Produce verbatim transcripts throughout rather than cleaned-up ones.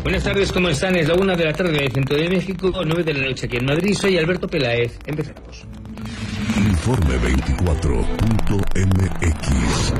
Buenas tardes, ¿cómo están? Es la una de la tarde en el centro de México, nueve de la noche aquí en Madrid. Soy Alberto Peláez. Empezamos. Informe veinticuatro punto m x.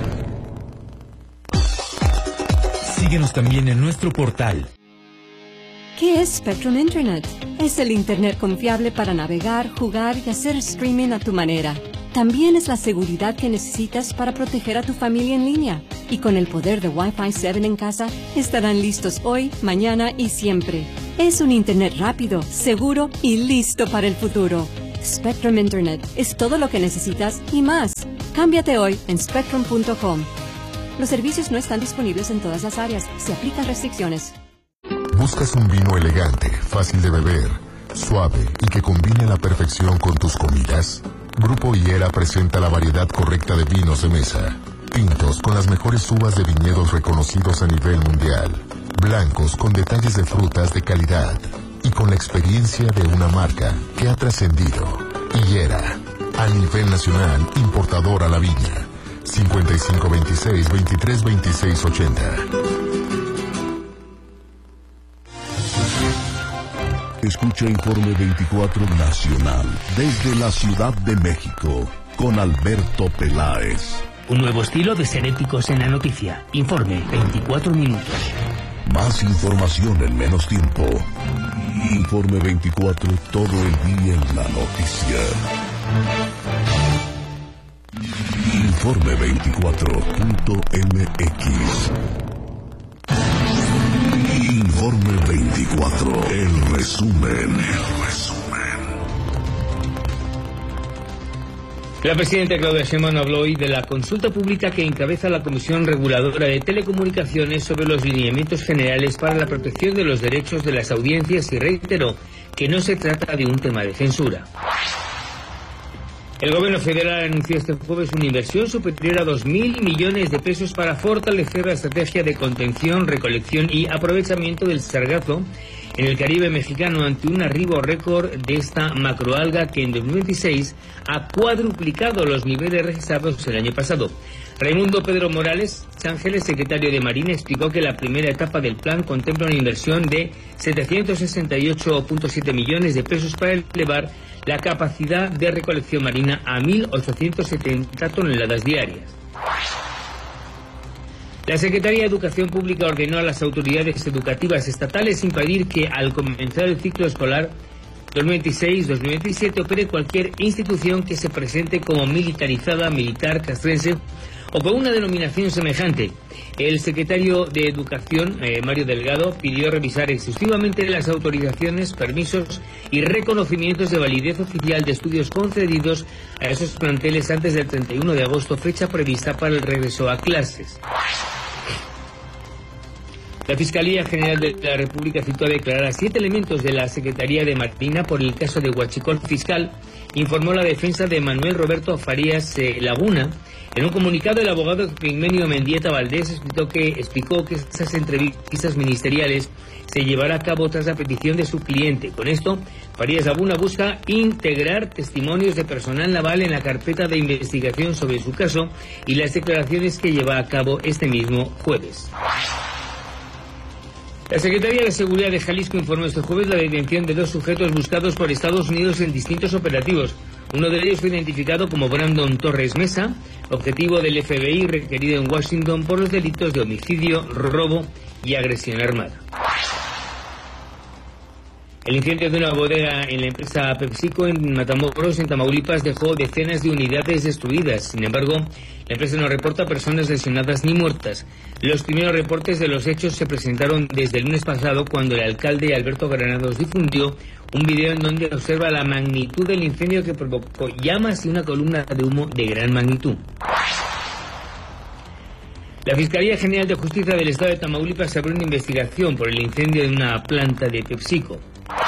Síguenos también en nuestro portal. ¿Qué es Spectrum Internet? Es el Internet confiable para navegar, jugar y hacer streaming a tu manera. También es la seguridad que necesitas para proteger a tu familia en línea. Y con el poder de Wi-Fi siete en casa, estarán listos hoy, mañana y siempre. Es un Internet rápido, seguro y listo para el futuro. Spectrum Internet es todo lo que necesitas y más. Cámbiate hoy en spectrum punto com. Los servicios no están disponibles en todas las áreas. Se aplican restricciones. ¿Buscas un vino elegante, fácil de beber, suave y que combine a la perfección con tus comidas? Grupo Higuera presenta la variedad correcta de vinos de mesa. Tintos con las mejores uvas de viñedos reconocidos a nivel mundial. Blancos con detalles de frutas de calidad. Y con la experiencia de una marca que ha trascendido. Higuera, a nivel nacional, importador a la viña. cincuenta y cinco veintiséis, veintitrés veintiséis ochenta. Escucha Informe veinticuatro Nacional desde la Ciudad de México con Alberto Peláez. Un nuevo estilo de ser éticos en la noticia. Informe veinticuatro minutos. Más información en menos tiempo. Informe veinticuatro, todo el día en la noticia. Informe veinticuatro punto m x. Informe veinticuatro, el resumen, el resumen. La presidenta Claudia Sheinbaum habló hoy de la consulta pública que encabeza la Comisión Reguladora de Telecomunicaciones sobre los lineamientos generales para la protección de los derechos de las audiencias y reiteró que no se trata de un tema de censura. El gobierno federal anunció este jueves una inversión superior a dos mil millones de pesos para fortalecer la estrategia de contención, recolección y aprovechamiento del sargazo en el Caribe mexicano ante un arribo récord de esta macroalga que en dos mil veintiséis ha cuadruplicado los niveles registrados el año pasado. Raimundo Pedro Morales Ángeles, secretario de Marina, explicó que la primera etapa del plan contempla una inversión de setecientos sesenta y ocho punto siete millones de pesos para elevar la capacidad de recolección marina a mil ochocientas setenta toneladas diarias. La Secretaría de Educación Pública ordenó a las autoridades educativas estatales impedir que al comenzar el ciclo escolar dos mil veintiséis dos mil veintisiete opere cualquier institución que se presente como militarizada, militar, castrense o con una denominación semejante. El secretario de Educación, eh, Mario Delgado, pidió revisar exhaustivamente las autorizaciones, permisos y reconocimientos de validez oficial de estudios concedidos a esos planteles antes del treinta y uno de agosto, fecha prevista para el regreso a clases. La Fiscalía General de la República citó a declarar a siete elementos de la Secretaría de Marina por el caso de Huachicol Fiscal, informó la defensa de Manuel Roberto Farías eh, Laguna. En un comunicado, el abogado Epigmenio Mendieta Valdés explicó que, explicó que esas entrevistas ministeriales se llevará a cabo tras la petición de su cliente. Con esto, Farías Laguna busca integrar testimonios de personal naval en la carpeta de investigación sobre su caso y las declaraciones que lleva a cabo este mismo jueves. La Secretaría de Seguridad de Jalisco informó este jueves la detención de dos sujetos buscados por Estados Unidos en distintos operativos. Uno de ellos fue identificado como Brandon Torres Mesa, objetivo del F B I requerido en Washington por los delitos de homicidio, robo y agresión armada. El incendio de una bodega en la empresa PepsiCo en Matamoros, en Tamaulipas, dejó decenas de unidades destruidas. Sin embargo, la empresa no reporta personas lesionadas ni muertas. Los primeros reportes de los hechos se presentaron desde el lunes pasado, cuando el alcalde Alberto Granados difundió un video en donde observa la magnitud del incendio que provocó llamas y una columna de humo de gran magnitud. La Fiscalía General de Justicia del Estado de Tamaulipas abrió una investigación por el incendio de una planta de PepsiCo.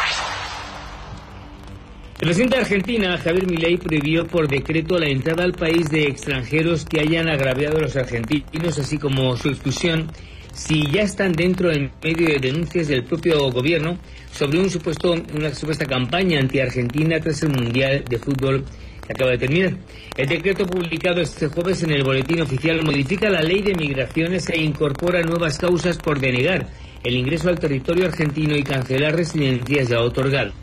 El presidente de Argentina, Javier Milei, prohibió por decreto la entrada al país de extranjeros que hayan agraviado a los argentinos, así como su expulsión si ya están dentro en medio de denuncias del propio gobierno sobre un supuesto, una supuesta campaña anti-argentina tras el Mundial de Fútbol que acaba de terminar. El decreto publicado este jueves en el Boletín Oficial modifica la ley de migraciones e incorpora nuevas causas por denegar el ingreso al territorio argentino y cancelar residencias ya otorgadas.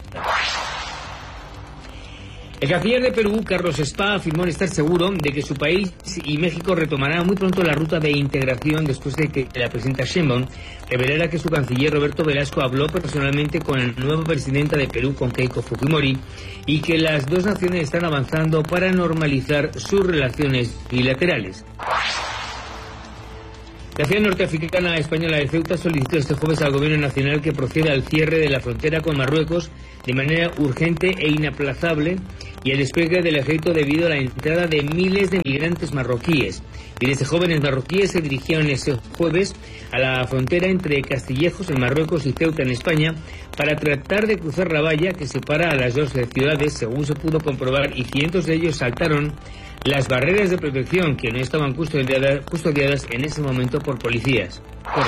El canciller de Perú, Carlos Spa, afirmó estar seguro de que su país y México retomarán muy pronto la ruta de integración después de que la presidenta Sheinbaum revelara que su canciller Roberto Velasco habló personalmente con el nuevo presidente de Perú, con Keiko Fujimori, y que las dos naciones están avanzando para normalizar sus relaciones bilaterales. La ciudad norteafricana española de Ceuta solicitó este jueves al Gobierno Nacional que proceda al cierre de la frontera con Marruecos de manera urgente e inaplazable y el despegue del ejército debido a la entrada de miles de migrantes marroquíes. Miles de jóvenes marroquíes se dirigieron ese jueves a la frontera entre Castillejos en Marruecos y Ceuta en España para tratar de cruzar la valla que separa a las dos ciudades, según se pudo comprobar, y cientos de ellos saltaron las barreras de protección que no estaban custodiadas, custodiadas en ese momento por policías. Por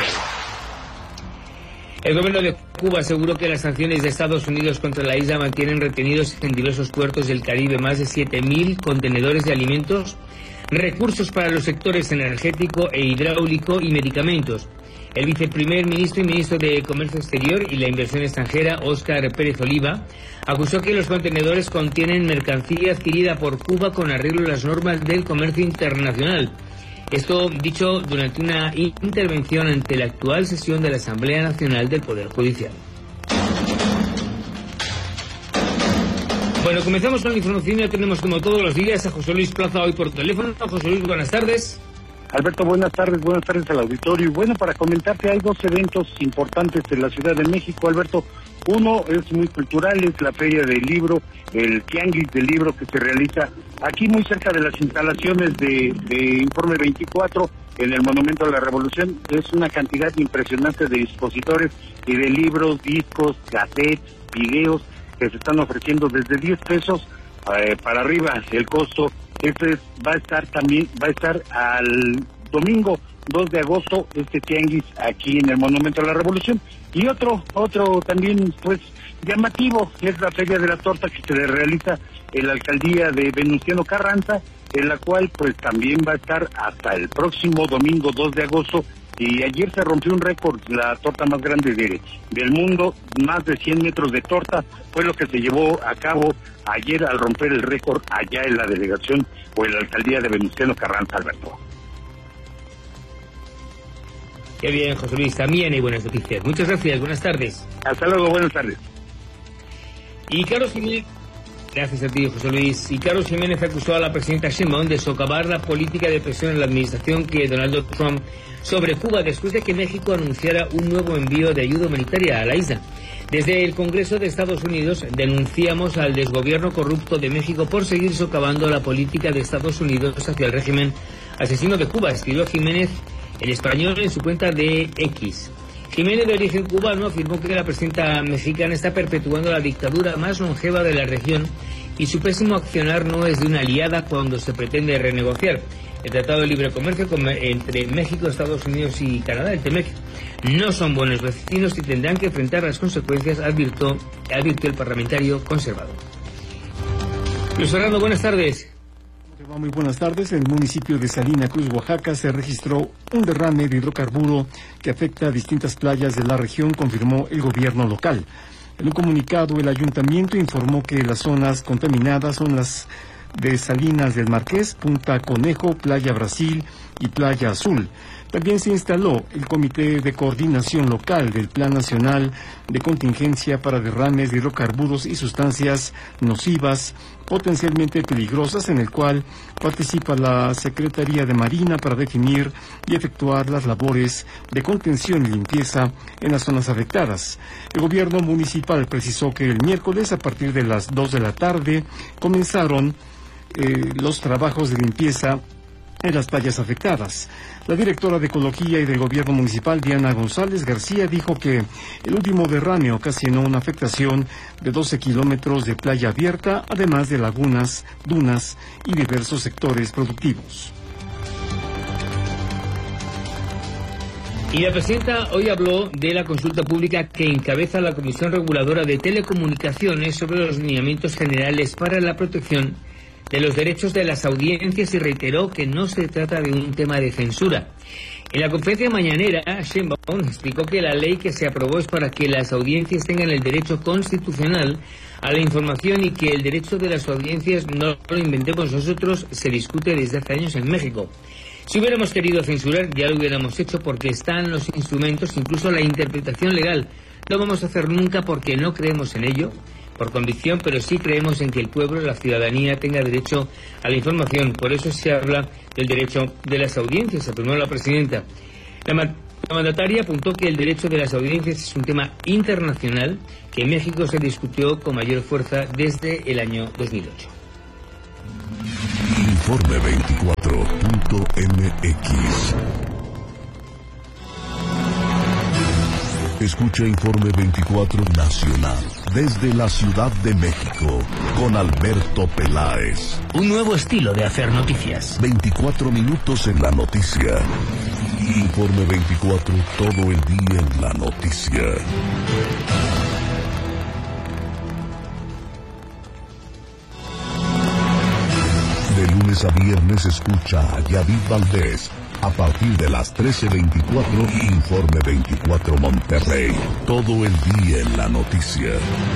el gobierno de Cuba aseguró que las sanciones de Estados Unidos contra la isla mantienen retenidos en diversos puertos del Caribe más de siete mil contenedores de alimentos, recursos para los sectores energético e hidráulico y medicamentos. El viceprimer ministro y ministro de Comercio Exterior y la Inversión Extranjera, Óscar Pérez Oliva, acusó que los contenedores contienen mercancía adquirida por Cuba con arreglo a las normas del comercio internacional. Esto dicho durante una intervención ante la actual sesión de la Asamblea Nacional del Poder Judicial. Bueno, comenzamos con la información. Ya tenemos como todos los días a José Luis Plaza hoy por teléfono. José Luis, buenas tardes. Alberto, buenas tardes, buenas tardes al auditorio. Y bueno, para comentarte, hay dos eventos importantes en la Ciudad de México, Alberto. Uno es muy cultural, es la Feria del Libro, el Tianguis del Libro que se realiza aquí muy cerca de las instalaciones de, de Informe veinticuatro, en el Monumento a la Revolución. Es una cantidad impresionante de expositores y de libros, discos, cassettes, videos que se están ofreciendo desde diez pesos eh, para arriba el costo. Este va a estar también, va a estar al domingo dos de agosto, este tianguis aquí en el Monumento a la Revolución. Y otro, otro también pues llamativo, es la Feria de la Torta que se realiza en la alcaldía de Venustiano Carranza, en la cual pues también va a estar hasta el próximo domingo dos de agosto. Y ayer se rompió un récord, la torta más grande de, del mundo, más de cien metros de torta, fue lo que se llevó a cabo ayer al romper el récord allá en la delegación o en la alcaldía de Venustiano Carranza, Alberto. Qué bien, José Luis, también hay buenas noticias. Muchas gracias, buenas tardes. Hasta luego, buenas tardes. Y Carlos Jiménez, gracias a ti, José Luis. Y Carlos Jiménez acusó a la presidenta Sheinbaum de socavar la política de presión en la administración que Donald Trump sobre Cuba después de que México anunciara un nuevo envío de ayuda humanitaria a la isla. Desde el Congreso de Estados Unidos denunciamos al desgobierno corrupto de México por seguir socavando la política de Estados Unidos hacia el régimen asesino de Cuba, escribió Jiménez en español en su cuenta de X. Jiménez, de origen cubano, afirmó que la presidenta mexicana está perpetuando la dictadura más longeva de la región y su pésimo accionar no es de una aliada cuando se pretende renegociar el Tratado de Libre Comercio entre México, Estados Unidos y Canadá, el TEMEC. No son buenos vecinos y tendrán que enfrentar las consecuencias, advirtió, advirtió el parlamentario conservador. Luis Fernando, buenas tardes. Muy buenas tardes. En el municipio de Salina Cruz, Oaxaca, se registró un derrame de hidrocarburo que afecta a distintas playas de la región, confirmó el gobierno local. En un comunicado, el ayuntamiento informó que las zonas contaminadas son las de Salinas del Marqués, Punta Conejo, Playa Brasil y Playa Azul. También se instaló el Comité de Coordinación Local del Plan Nacional de Contingencia para Derrames de Hidrocarburos y Sustancias Nocivas Potencialmente Peligrosas, en el cual participa la Secretaría de Marina para definir y efectuar las labores de contención y limpieza en las zonas afectadas. El gobierno municipal precisó que el miércoles, a partir de las dos de la tarde, comenzaron eh, los trabajos de limpieza en las playas afectadas. La directora de Ecología y del Gobierno Municipal, Diana González García, dijo que el último derrame ocasionó una afectación de doce kilómetros de playa abierta, además de lagunas, dunas y diversos sectores productivos. Y la presidenta hoy habló de la consulta pública que encabeza la Comisión Reguladora de Telecomunicaciones sobre los lineamientos generales para la protección de los derechos de las audiencias y reiteró que no se trata de un tema de censura. En la conferencia mañanera, Sheinbaum explicó que la ley que se aprobó es para que las audiencias tengan el derecho constitucional a la información y que el derecho de las audiencias no lo inventemos nosotros, se discute desde hace años en México. Si hubiéramos querido censurar, ya lo hubiéramos hecho porque están los instrumentos, incluso la interpretación legal. No vamos a hacer nunca porque no creemos en ello, por convicción, pero sí creemos en que el pueblo, la ciudadanía, tenga derecho a la información. Por eso se habla del derecho de las audiencias, afirmó la presidenta. La, ma la mandataria apuntó que el derecho de las audiencias es un tema internacional que en México se discutió con mayor fuerza desde el año dos mil ocho. Informe veinticuatro punto M X. Escucha Informe veinticuatro Nacional desde la Ciudad de México con Alberto Peláez. Un nuevo estilo de hacer noticias. veinticuatro minutos en la noticia. Informe veinticuatro, todo el día en la noticia. De lunes a viernes escucha a Yadid Valdés. A partir de las trece veinticuatro, Informe veinticuatro Monterrey. Todo el día en la noticia.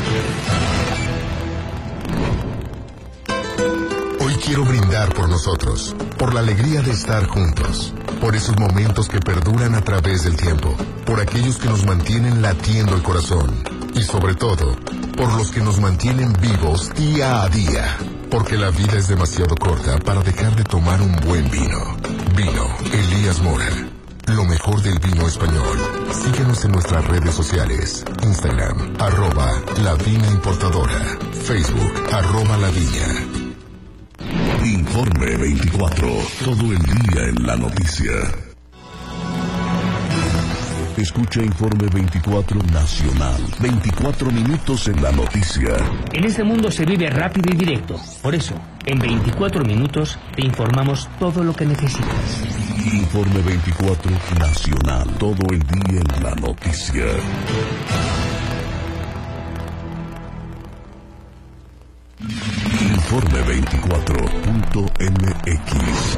Hoy quiero brindar por nosotros, por la alegría de estar juntos, por esos momentos que perduran a través del tiempo, por aquellos que nos mantienen latiendo el corazón y sobre todo, por los que nos mantienen vivos día a día. Porque la vida es demasiado corta para dejar de tomar un buen vino. Vino Elías Mora. Lo mejor del vino español. Síguenos en nuestras redes sociales. Instagram, arroba La Vina Importadora. Facebook, arroba La Viña. Informe veinticuatro. Todo el día en la noticia. Escucha Informe veinticuatro Nacional. veinticuatro minutos en la noticia. En este mundo se vive rápido y directo. Por eso, en veinticuatro minutos te informamos todo lo que necesitas. Informe veinticuatro Nacional. Todo el día en la noticia. Informe veinticuatro punto M X.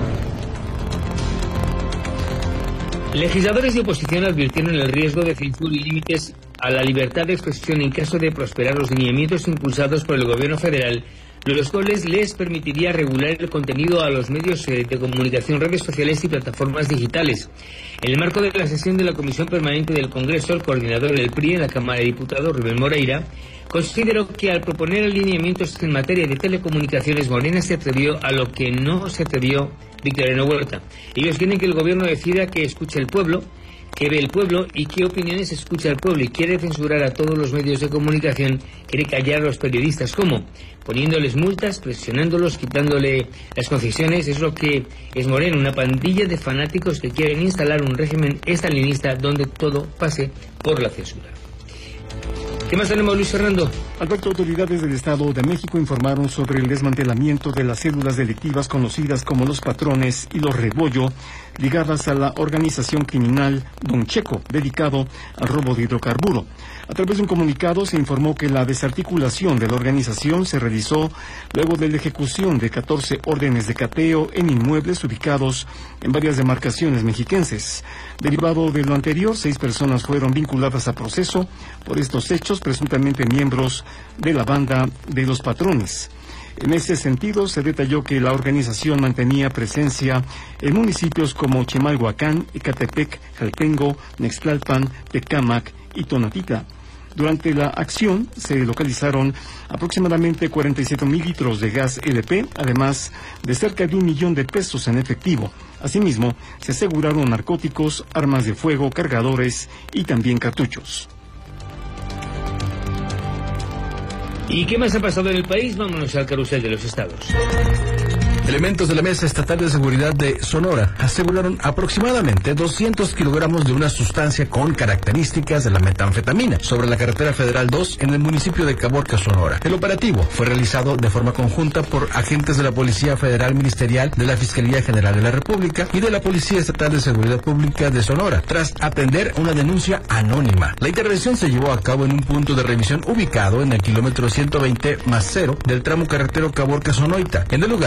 Legisladores de oposición advirtieron el riesgo de censura y límites a la libertad de expresión en caso de prosperar los lineamientos impulsados por el gobierno federal, los cuales les permitiría regular el contenido a los medios de comunicación, redes sociales y plataformas digitales. En el marco de la sesión de la Comisión Permanente del Congreso, el coordinador del P R I en la Cámara de Diputados, Rubén Moreira, consideró que al proponer alineamientos en materia de telecomunicaciones, Morena se atrevió a lo que no se atrevió Victoriano Huerta. Ellos quieren que el gobierno decida que escuche el pueblo, que ve el pueblo y qué opiniones escucha el pueblo, y quiere censurar a todos los medios de comunicación, quiere callar a los periodistas. ¿Cómo? Poniéndoles multas, presionándolos, quitándole las concesiones. Es lo que es Morena, una pandilla de fanáticos que quieren instalar un régimen estalinista donde todo pase por la censura. ¿Qué más tenemos, Luis Fernando? Alberto, autoridades del Estado de México informaron sobre el desmantelamiento de las células delictivas conocidas como los patrones y los rebollo, ligadas a la organización criminal Don Checo, dedicado al robo de hidrocarburo. A través de un comunicado se informó que la desarticulación de la organización se realizó luego de la ejecución de catorce órdenes de cateo en inmuebles ubicados en varias demarcaciones mexiquenses. Derivado de lo anterior, seis personas fueron vinculadas a proceso por estos hechos, presuntamente miembros de la banda de los patrones. En ese sentido, se detalló que la organización mantenía presencia en municipios como Chimalhuacán, Ecatepec, Jaltengo, Nextlalpan, Tecámac y Tonatita. Durante la acción se localizaron aproximadamente cuarenta y siete mil litros de gas L P, además de cerca de un millón de pesos en efectivo. Asimismo, se aseguraron narcóticos, armas de fuego, cargadores y también cartuchos. ¿Y qué más ha pasado en el país? Vámonos al carrusel de los estados. Elementos de la Mesa Estatal de Seguridad de Sonora aseguraron aproximadamente doscientos kilogramos de una sustancia con características de la metanfetamina sobre la carretera federal dos en el municipio de Caborca, Sonora. El operativo fue realizado de forma conjunta por agentes de la Policía Federal Ministerial, de la Fiscalía General de la República y de la Policía Estatal de Seguridad Pública de Sonora, tras atender una denuncia anónima. La intervención se llevó a cabo en un punto de revisión ubicado en el kilómetro ciento veinte más cero del tramo carretero Caborca-Sonoita. En el lugar fue interceptado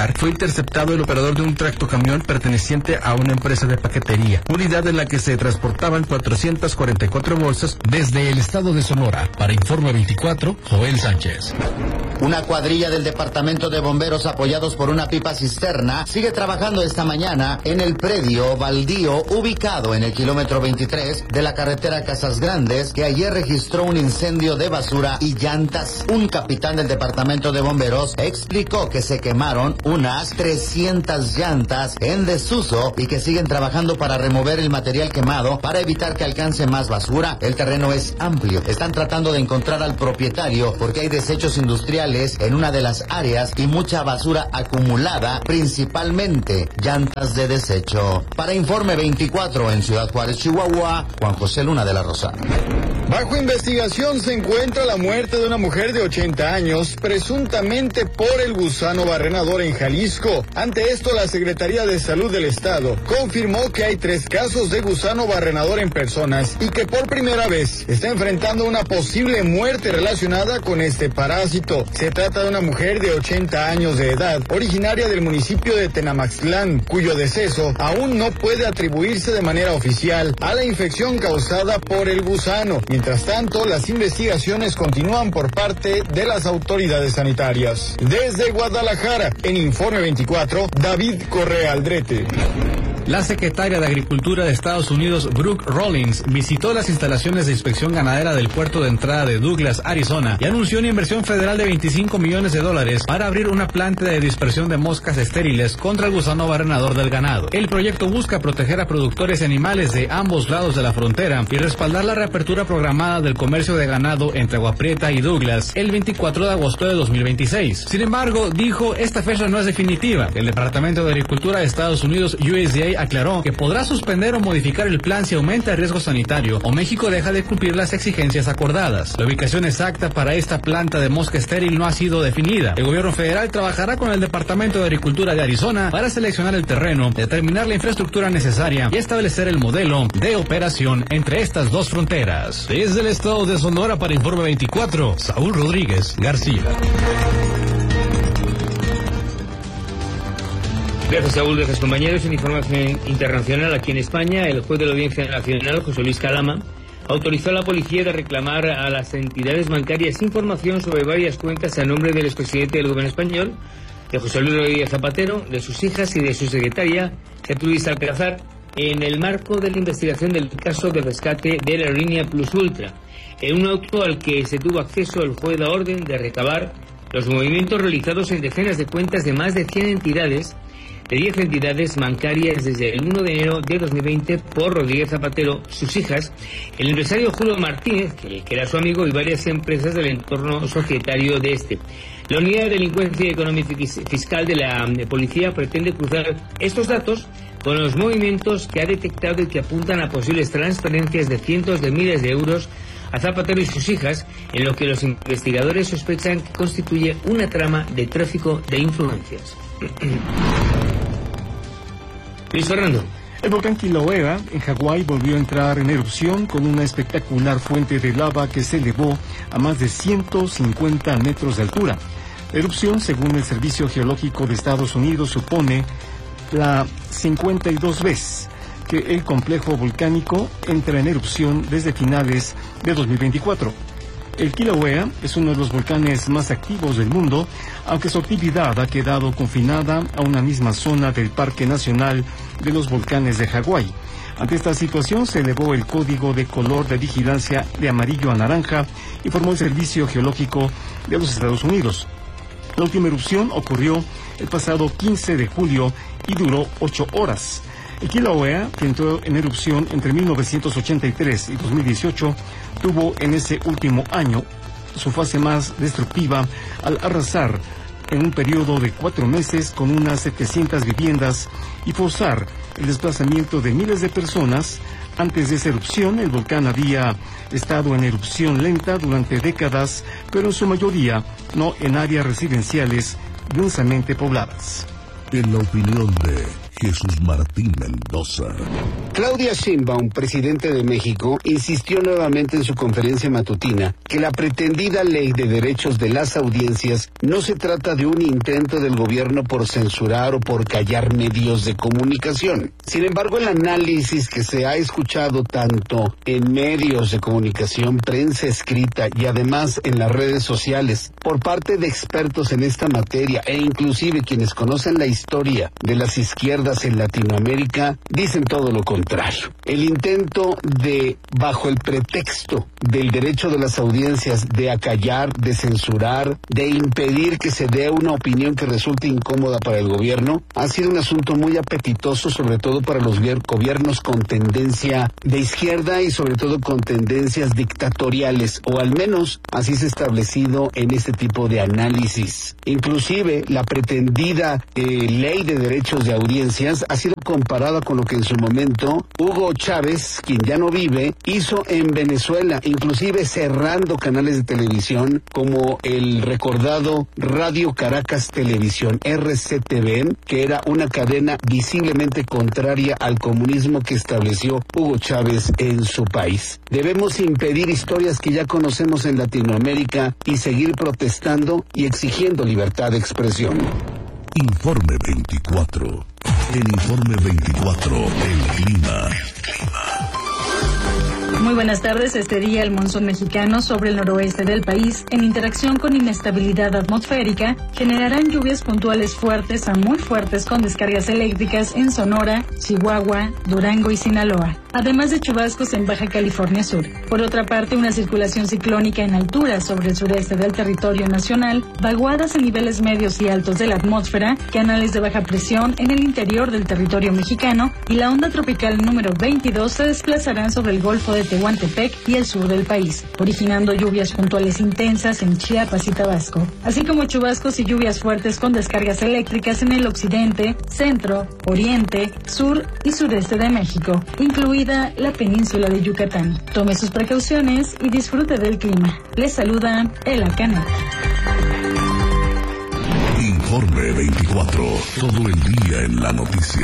interceptado el operador de un tractocamión perteneciente a una empresa de paquetería, unidad en la que se transportaban cuatrocientas cuarenta y cuatro bolsas. Desde el estado de Sonora, para Informe veinticuatro, Joel Sánchez. Una cuadrilla del Departamento de Bomberos, apoyados por una pipa cisterna, sigue trabajando esta mañana en el predio baldío ubicado en el kilómetro veintitrés de la carretera Casas Grandes, que ayer registró un incendio de basura y llantas. Un capitán del Departamento de Bomberos explicó que se quemaron unas trescientas llantas en desuso y que siguen trabajando para remover el material quemado para evitar que alcance más basura. El terreno es amplio. Están tratando de encontrar al propietario porque hay desechos industriales en una de las áreas y mucha basura acumulada, principalmente llantas de desecho. Para Informe veinticuatro en Ciudad Juárez, Chihuahua, Juan José Luna de la Rosa. Bajo investigación se encuentra la muerte de una mujer de ochenta años, presuntamente por el gusano barrenador en Jalisco. Ante esto, la Secretaría de Salud del Estado confirmó que hay tres casos de gusano barrenador en personas y que por primera vez está enfrentando una posible muerte relacionada con este parásito. Se trata de una mujer de ochenta años de edad, originaria del municipio de Tenamaxtlán, cuyo deceso aún no puede atribuirse de manera oficial a la infección causada por el gusano. Mientras tanto, las investigaciones continúan por parte de las autoridades sanitarias. Desde Guadalajara, en Informe veinticuatro, David Correa Aldrete. La secretaria de Agricultura de Estados Unidos, Brooke Rollins, visitó las instalaciones de inspección ganadera del puerto de entrada de Douglas, Arizona, y anunció una inversión federal de veinticinco millones de dólares para abrir una planta de dispersión de moscas estériles contra el gusano barrenador del ganado. El proyecto busca proteger a productores y animales de ambos lados de la frontera y respaldar la reapertura programada del comercio de ganado entre Agua Prieta y Douglas el veinticuatro de agosto de dos mil veintiséis. Sin embargo, dijo, esta fecha no es definitiva. El Departamento de Agricultura de Estados Unidos, U S D A, aclaró que podrá suspender o modificar el plan si aumenta el riesgo sanitario o México deja de cumplir las exigencias acordadas. La ubicación exacta para esta planta de mosca estéril no ha sido definida. El gobierno federal trabajará con el Departamento de Agricultura de Arizona para seleccionar el terreno, determinar la infraestructura necesaria y establecer el modelo de operación entre estas dos fronteras. Desde el estado de Sonora para Informe veinticuatro, Saúl Rodríguez García. Gracias, Saúl. Gracias, compañeros. En información internacional, aquí en España, el juez de la Audiencia Nacional, José Luis Calama, autorizó a la policía de reclamar a las entidades bancarias información sobre varias cuentas a nombre del expresidente del gobierno español, de José Luis Rodríguez Zapatero, de sus hijas y de su secretaria, Gertrudis Alcázar, en el marco de la investigación del caso de rescate de la aerolínea Plus Ultra. En un auto al que se tuvo acceso, el juez da orden de recabar los movimientos realizados en decenas de cuentas de más de cien entidades, de diez entidades bancarias desde el uno de enero de dos mil veinte por Rodríguez Zapatero, sus hijas, el empresario Julio Martínez, que, que era su amigo, y varias empresas del entorno societario de este. La Unidad de Delincuencia Económica y Fiscal de la de Policía pretende cruzar estos datos con los movimientos que ha detectado y que apuntan a posibles transferencias de cientos de miles de euros a Zapatero y sus hijas, en lo que los investigadores sospechan que constituye una trama de tráfico de influencias. Luis Fernando. El volcán Kilauea, en Hawái, volvió a entrar en erupción con una espectacular fuente de lava que se elevó a más de ciento cincuenta metros de altura. La erupción, según el Servicio Geológico de Estados Unidos, supone la cincuenta y dos vez que el complejo volcánico entra en erupción desde finales de dos mil veinticuatro. El Kilauea es uno de los volcanes más activos del mundo, aunque su actividad ha quedado confinada a una misma zona del Parque Nacional de los Volcanes de Hawái. Ante esta situación se elevó el código de color de vigilancia de amarillo a naranja, informó el Servicio Geológico de los Estados Unidos. La última erupción ocurrió el pasado quince de julio y duró ocho horas. El Kilauea, que entró en erupción entre mil novecientos ochenta y tres y dos mil dieciocho, tuvo en ese último año su fase más destructiva al arrasar en un periodo de cuatro meses con unas setecientas viviendas y forzar el desplazamiento de miles de personas. Antes de esa erupción, el volcán había estado en erupción lenta durante décadas, pero en su mayoría no en áreas residenciales densamente pobladas. En la opinión de Jesús Martín Mendoza. Claudia Sheinbaum, presidente de México, insistió nuevamente en su conferencia matutina que la pretendida ley de derechos de las audiencias no se trata de un intento del gobierno por censurar o por callar medios de comunicación. Sin embargo, el análisis que se ha escuchado tanto en medios de comunicación, prensa escrita y además en las redes sociales por parte de expertos en esta materia e inclusive quienes conocen la historia de las izquierdas en Latinoamérica, dicen todo lo contrario. El intento de, bajo el pretexto del derecho de las audiencias, de acallar, de censurar, de impedir que se dé una opinión que resulte incómoda para el gobierno, ha sido un asunto muy apetitoso, sobre todo para los gobiernos con tendencia de izquierda y sobre todo con tendencias dictatoriales, o al menos así se ha establecido en este tipo de análisis. Inclusive la pretendida eh, ley de derechos de audiencias ha sido comparada con lo que en su momento Hugo Chávez, quien ya no vive, hizo en Venezuela, inclusive cerrando canales de televisión como el recordado Radio Caracas Televisión, R C T V, que era una cadena visiblemente contraria al comunismo que estableció Hugo Chávez en su país. Debemos impedir historias que ya conocemos en Latinoamérica y seguir protestando y exigiendo libertad de expresión. Informe veinticuatro. En Informe veinticuatro, el clima. Muy buenas tardes. Este día el monzón mexicano sobre el noroeste del país, en interacción con inestabilidad atmosférica, generarán lluvias puntuales fuertes a muy fuertes con descargas eléctricas en Sonora, Chihuahua, Durango y Sinaloa, además de chubascos en Baja California Sur. Por otra parte, una circulación ciclónica en altura sobre el sureste del territorio nacional, vaguadas en niveles medios y altos de la atmósfera, canales de baja presión en el interior del territorio mexicano y la onda tropical número veintidós se desplazarán sobre el Golfo de Tehuantepec y el sur del país, originando lluvias puntuales intensas en Chiapas y Tabasco, así como chubascos y lluvias fuertes con descargas eléctricas en el occidente, centro, oriente, sur y sureste de México, incluida la península de Yucatán. Tome sus precauciones y disfrute del clima. Les saluda Ela Caneta. Informe veinticuatro, todo el día en la noticia.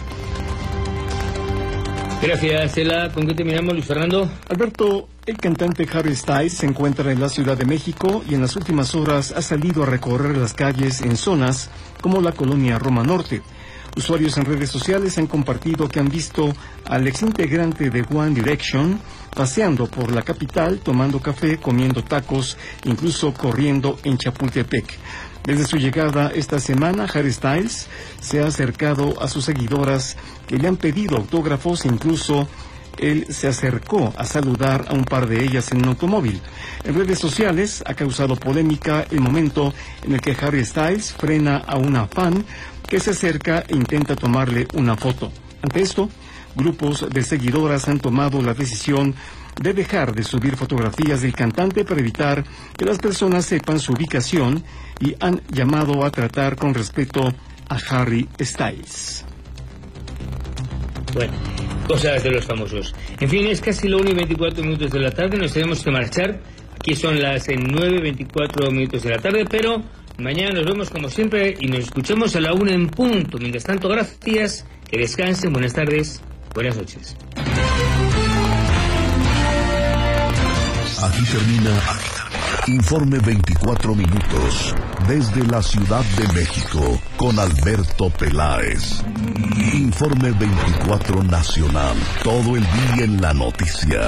Gracias, Ela. ¿Con qué terminamos, Luis Fernando? Alberto, el cantante Harry Styles se encuentra en la Ciudad de México y en las últimas horas ha salido a recorrer las calles en zonas como la colonia Roma Norte. Usuarios en redes sociales han compartido que han visto al exintegrante de One Direction paseando por la capital, tomando café, comiendo tacos, incluso corriendo en Chapultepec. Desde su llegada esta semana, Harry Styles se ha acercado a sus seguidoras que le han pedido autógrafos, incluso él se acercó a saludar a un par de ellas en un automóvil. En redes sociales ha causado polémica el momento en el que Harry Styles frena a una fan que se acerca e intenta tomarle una foto. Ante esto, grupos de seguidoras han tomado la decisión de dejar de subir fotografías del cantante para evitar que las personas sepan su ubicación y han llamado a tratar con respeto a Harry Styles. Bueno, cosas de los famosos. En fin, es casi la una y veinticuatro minutos de la tarde, nos tenemos que marchar. Aquí son las nueve y veinticuatro minutos de la tarde, pero mañana nos vemos como siempre y nos escuchamos a la una en punto. Mientras tanto, gracias, que descansen, buenas tardes, buenas noches. Aquí termina Informe veinticuatro minutos desde la Ciudad de México con Alberto Peláez. Informe veinticuatro Nacional, todo el día en la noticia.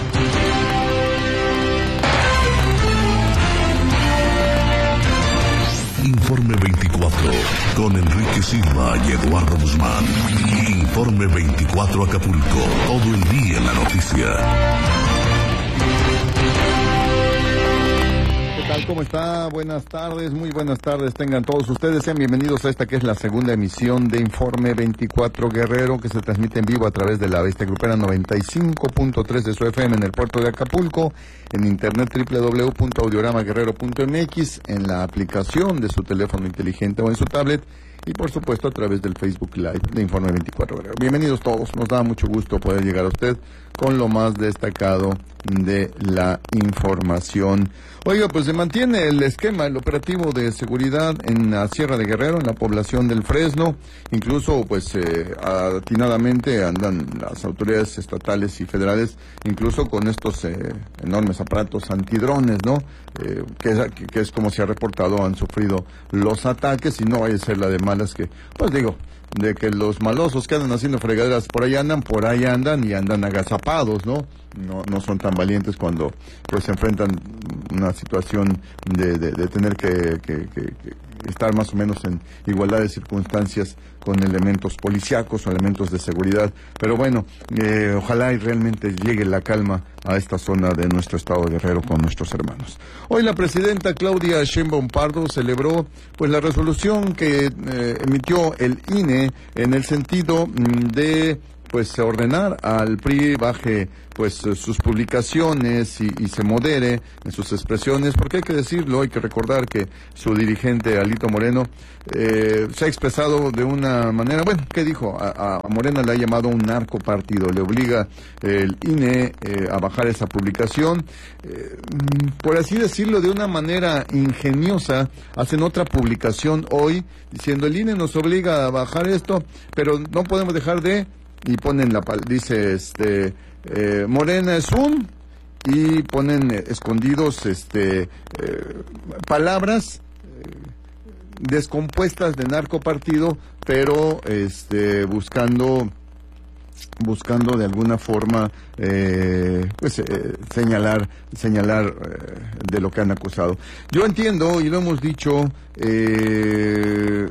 Informe veinticuatro con Enrique Silva y Eduardo Guzmán. Informe veinticuatro Acapulco, todo el día en la noticia. ¿Cómo está? Buenas tardes, muy buenas tardes tengan todos ustedes. Sean bienvenidos a esta que es la segunda emisión de Informe veinticuatro Guerrero, que se transmite en vivo a través de la Bestia Grupera noventa y cinco punto tres de su F M en el puerto de Acapulco, en internet doble u doble u doble u punto audiorama guerrero punto m x, en la aplicación de su teléfono inteligente o en su tablet, y por supuesto a través del Facebook Live de Informe veinticuatro Guerrero. Bienvenidos todos, nos da mucho gusto poder llegar a usted con lo más destacado de la información. Oiga, pues se mantiene el esquema, el operativo de seguridad en la Sierra de Guerrero, en la población del Fresno. Incluso, pues, eh, atinadamente andan las autoridades estatales y federales, incluso con estos eh, enormes aparatos antidrones, ¿no? Eh, que, es, que es como se ha reportado, han sufrido los ataques, y no vaya a ser la de malas que, pues digo, de que los malosos que andan haciendo fregaderas por ahí andan, por ahí andan y andan agazapados, ¿no? No, no son tan valientes cuando pues se enfrentan una situación de, de, de tener que, que, que, que estar más o menos en igualdad de circunstancias con elementos policíacos o elementos de seguridad. Pero bueno, eh, ojalá y realmente llegue la calma a esta zona de nuestro estado de Guerrero con nuestros hermanos. Hoy la presidenta Claudia Sheinbaum Pardo celebró pues la resolución que eh, emitió el I N E en el sentido mm, de pues ordenar al P R I baje pues sus publicaciones y, y se modere en sus expresiones, porque hay que decirlo, hay que recordar que su dirigente Alito Moreno eh, se ha expresado de una manera, bueno, ¿qué dijo? A, a Morena le ha llamado un narcopartido, le obliga el I N E eh, a bajar esa publicación, eh, por así decirlo, de una manera ingeniosa. Hacen otra publicación hoy diciendo el I N E nos obliga a bajar esto, pero no podemos dejar de, y ponen la, dice este eh, Morena es un, y ponen eh, escondidos este eh, palabras eh, descompuestas de narcopartido, pero este buscando buscando de alguna forma eh, pues eh, señalar señalar eh, de lo que han acusado. Yo entiendo, y lo hemos dicho, eh,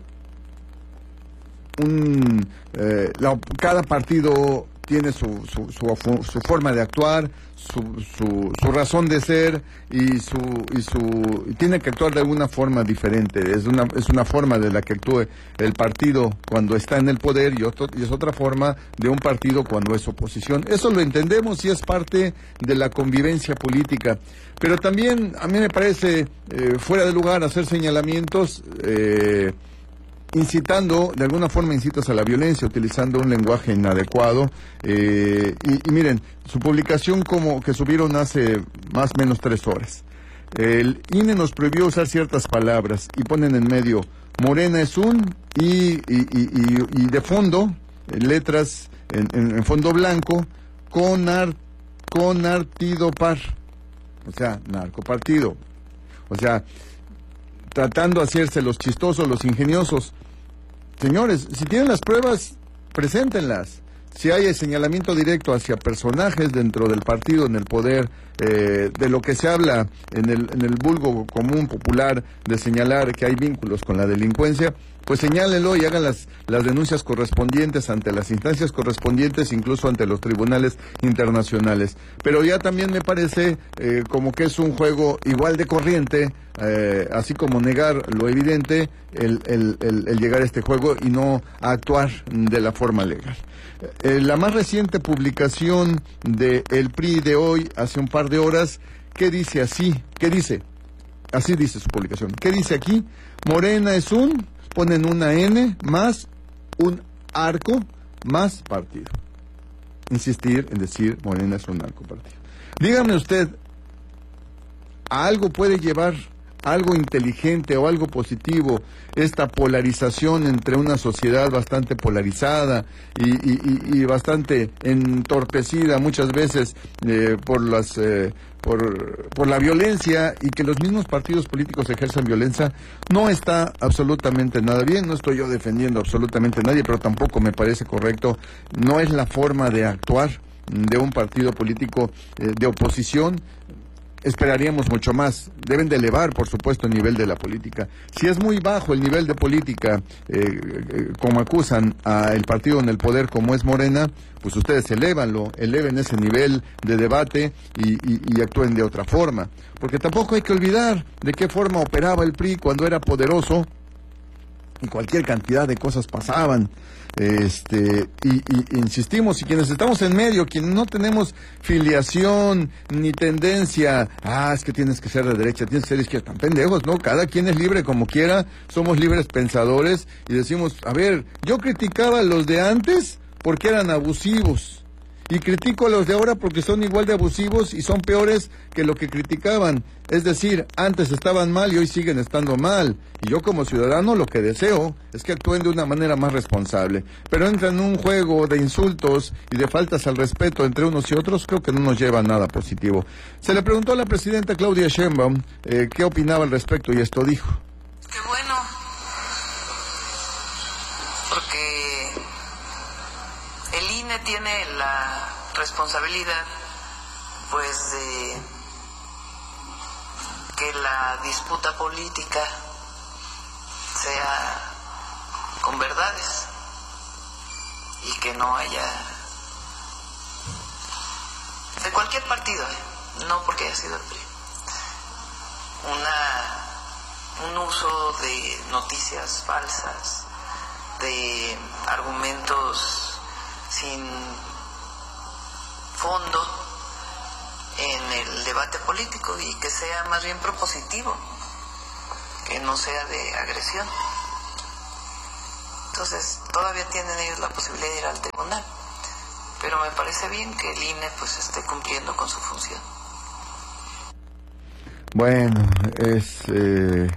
un eh, la, cada partido tiene su, su, su, su forma de actuar, su, su, su razón de ser, y su y su y tiene que actuar de alguna forma diferente. Es una es una forma de la que actúe el partido cuando está en el poder, y otro y es otra forma de un partido cuando es oposición. Eso lo entendemos y es parte de la convivencia política. Pero también a mí me parece eh, fuera de lugar hacer señalamientos eh, incitando, de alguna forma incitas a la violencia, utilizando un lenguaje inadecuado. Eh, y, y miren, su publicación como que subieron hace más o menos tres horas. El I N E nos prohibió usar ciertas palabras y ponen en medio, Morena es un, y, y, y, y, y de fondo, letras en, en, en fondo blanco, con, ar, con artidopar, o sea, narcopartido. O sea, tratando de hacerse los chistosos, los ingeniosos. Señores, si tienen las pruebas, preséntenlas. Si hay el señalamiento directo hacia personajes dentro del partido, en el poder, eh, de lo que se habla en el, en el vulgo común popular, de señalar que hay vínculos con la delincuencia, pues señálenlo y hagan las, las denuncias correspondientes ante las instancias correspondientes, incluso ante los tribunales internacionales. Pero ya también me parece eh, como que es un juego igual de corriente, eh, así como negar lo evidente, el, el, el, el llegar a este juego y no a actuar de la forma legal. Eh, la más reciente publicación de el P R I de hoy, hace un par de horas, ¿qué dice así? ¿Qué dice? Así dice su publicación. ¿Qué dice aquí? Morena es un... ponen una N más un arco más partido. Insistir en decir Morena es un arco partido. Dígame usted, ¿a algo puede llevar, algo inteligente o algo positivo, esta polarización entre una sociedad bastante polarizada y, y, y, y bastante entorpecida muchas veces eh, por las... Eh, Por, por la violencia, y que los mismos partidos políticos ejerzan violencia? No está absolutamente nada bien. No estoy yo defendiendo absolutamente a nadie, pero tampoco me parece correcto. No es la forma de actuar de un partido político eh, de oposición. Esperaríamos mucho más. Deben de elevar, por supuesto, el nivel de la política. Si es muy bajo el nivel de política, eh, eh, como acusan al partido en el poder como es Morena, pues ustedes elévanlo, eleven ese nivel de debate y, y, y actúen de otra forma. Porque tampoco hay que olvidar de qué forma operaba el P R I cuando era poderoso, y cualquier cantidad de cosas pasaban. Este, y, y insistimos, y quienes estamos en medio, quienes no tenemos filiación ni tendencia, ah, es que tienes que ser de derecha, tienes que ser de izquierda, tan pendejos, ¿no? Cada quien es libre como quiera, somos libres pensadores, y decimos, a ver, yo criticaba a los de antes porque eran abusivos, Y critico a los de ahora porque son igual de abusivos y son peores que lo que criticaban. Es decir, antes estaban mal y hoy siguen estando mal. Y yo como ciudadano lo que deseo es que actúen de una manera más responsable. Pero entran en un juego de insultos y de faltas al respeto entre unos y otros, creo que no nos lleva a nada positivo. Se le preguntó a la presidenta Claudia Sheinbaum eh, qué opinaba al respecto y esto dijo. Qué bueno, porque el I N E tiene la responsabilidad, pues, de que la disputa política sea con verdades y que no haya, de cualquier partido, ¿eh? No porque haya sido el P R I, una, un uso de noticias falsas, de argumentos sin fondo en el debate político y que sea más bien propositivo, que no sea de agresión. Entonces, todavía tienen ellos la posibilidad de ir al tribunal, pero me parece bien que el I N E pues esté cumpliendo con su función. Bueno, es eh,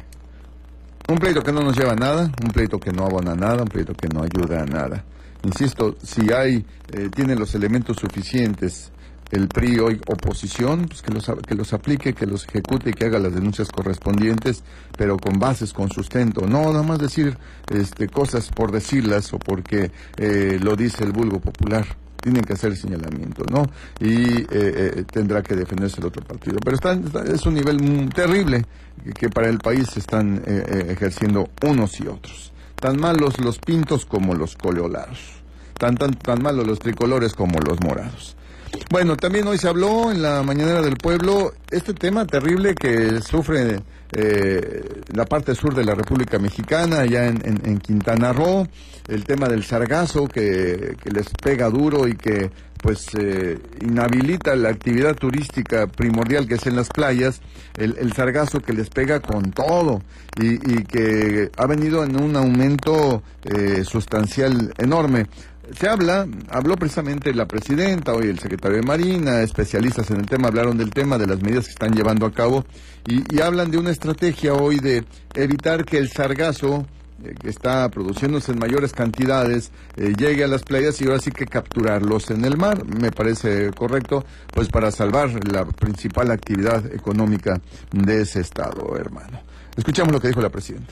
un pleito que no nos lleva a nada, un pleito que no abona a nada, un pleito que no ayuda a nada. Insisto, si hay, eh, tiene los elementos suficientes el P R I hoy oposición, pues que los, que los aplique, que los ejecute y que haga las denuncias correspondientes, pero con bases, con sustento. No, nada más decir este, cosas por decirlas o porque eh, lo dice el vulgo popular. Tienen que hacer señalamientos, ¿no? Y eh, eh, tendrá que defenderse el otro partido. Pero está, está, es un nivel muy terrible que, que para el país se están eh, eh, ejerciendo unos y otros. Tan malos los pintos como los coleolados. Tan, tan, tan malos los tricolores como los morados. Bueno, también hoy se habló en la Mañanera del Pueblo este tema terrible que sufre eh, la parte sur de la República Mexicana, allá en, en, en Quintana Roo, el tema del sargazo que, que les pega duro y que pues eh, inhabilita la actividad turística primordial que es en las playas, el, el sargazo que les pega con todo y, y que ha venido en un aumento eh, sustancial enorme. Se habla, habló precisamente la presidenta, hoy el secretario de Marina, especialistas en el tema, hablaron del tema, de las medidas que están llevando a cabo y, y hablan de una estrategia hoy de evitar que el sargazo, eh, que está produciéndose en mayores cantidades, eh, llegue a las playas y ahora sí que capturarlos en el mar. Me parece correcto, pues para salvar la principal actividad económica de ese estado, hermano. Escuchamos lo que dijo la presidenta.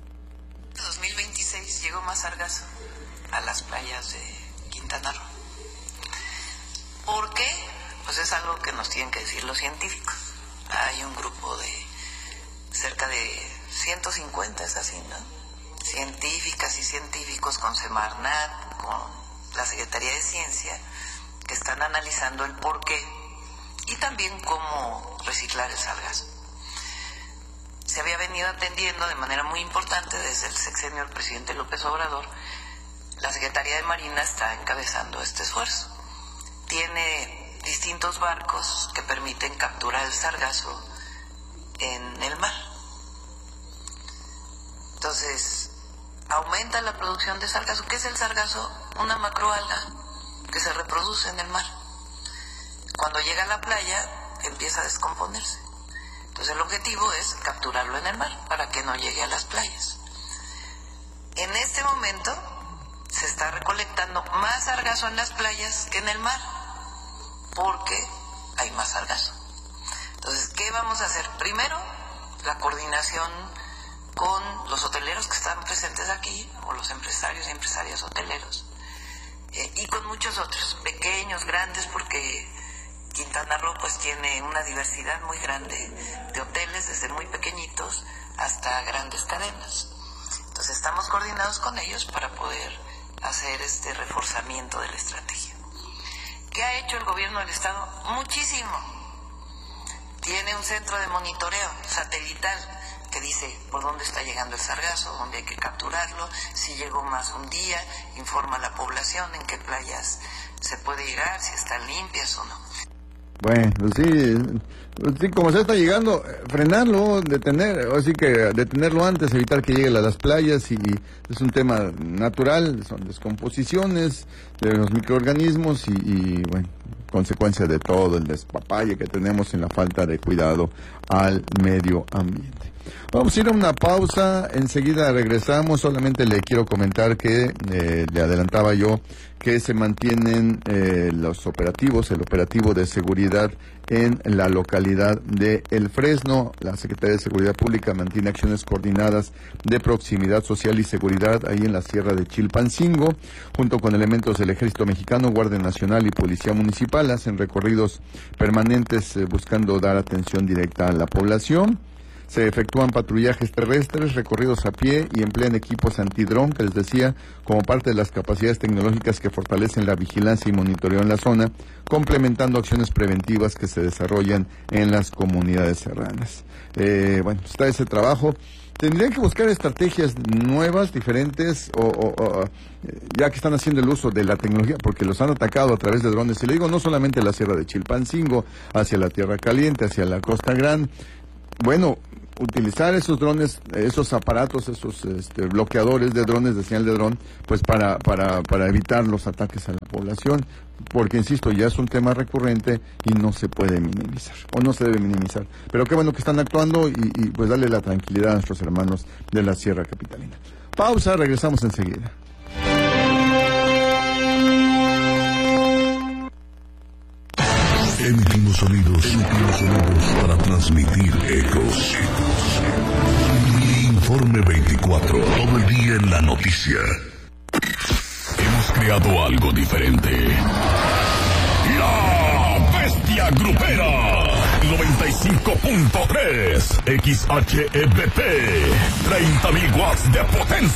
dos mil veintiséis llegó más sargazo a las playas de Quintana Roo. ¿Por qué? Pues es algo que nos tienen que decir los científicos. Hay un grupo de cerca de ciento cincuenta, es así, ¿no? Científicas y científicos con Semarnat, con la Secretaría de Ciencia, que están analizando el por qué y también cómo reciclar el sargazo. Se había venido atendiendo de manera muy importante desde el sexenio del presidente López Obrador. La Secretaría de Marina está encabezando este esfuerzo. Tiene distintos barcos que permiten capturar el sargazo en el mar. Entonces, aumenta la producción de sargazo. ¿Qué es el sargazo? Una macroalga que se reproduce en el mar. Cuando llega a la playa, empieza a descomponerse. Entonces, el objetivo es capturarlo en el mar para que no llegue a las playas. En este momento se está recolectando más sargazo en las playas que en el mar, porque hay más sargazo. Entonces, ¿qué vamos a hacer? Primero, la coordinación con los hoteleros que están presentes aquí, o los empresarios y empresarias hoteleros, eh, y con muchos otros, pequeños, grandes, porque Quintana Roo pues tiene una diversidad muy grande de hoteles, desde muy pequeñitos hasta grandes cadenas. Entonces, estamos coordinados con ellos para poder hacer este reforzamiento de la estrategia. ¿Qué ha hecho el gobierno del estado? Muchísimo. Tiene un centro de monitoreo satelital que dice por dónde está llegando el sargazo, dónde hay que capturarlo, si llegó más un día, informa a la población en qué playas se puede llegar, si están limpias o no. Bueno, pues sí, pues sí, como se está llegando, frenarlo, detener, así que detenerlo antes, evitar que llegue a las playas, y es un tema natural, son descomposiciones de los microorganismos y, y bueno, consecuencia de todo el despapalle que tenemos en la falta de cuidado al medio ambiente. Vamos a ir a una pausa, enseguida regresamos. Solamente le quiero comentar que eh, le adelantaba yo que se mantienen eh, los operativos, el operativo de seguridad en la localidad de El Fresno. La Secretaría de Seguridad Pública mantiene acciones coordinadas de proximidad social y seguridad ahí en la Sierra de Chilpancingo, junto con elementos del Ejército Mexicano, Guardia Nacional y Policía Municipal. Hacen recorridos permanentes eh, buscando dar atención directa a la población. Se efectúan patrullajes terrestres, recorridos a pie y emplean equipos antidrón, que les decía, como parte de las capacidades tecnológicas que fortalecen la vigilancia y monitoreo en la zona, complementando acciones preventivas que se desarrollan en las comunidades serranas. Eh, bueno, está ese trabajo. Tendrían que buscar estrategias nuevas, diferentes, o, o, o ya que están haciendo el uso de la tecnología, porque los han atacado a través de drones. Y le digo, no solamente la Sierra de Chilpancingo, hacia la Tierra Caliente, hacia la Costa Grande. Bueno, utilizar esos drones, esos aparatos, esos este, bloqueadores de drones, de señal de dron, pues para, para, para evitar los ataques a la población, porque insisto, ya es un tema recurrente y no se puede minimizar, o no se debe minimizar. Pero qué bueno que están actuando y, y pues darle la tranquilidad a nuestros hermanos de la Sierra Capitalina. Pausa, regresamos enseguida. Emitimos sonidos, emitimos sonidos para transmitir ecos. Informe veinticuatro, todo el día en la noticia. Hemos creado algo diferente. La Bestia Grupera. noventa y cinco punto tres X H E B P. treinta mil watts de potencia.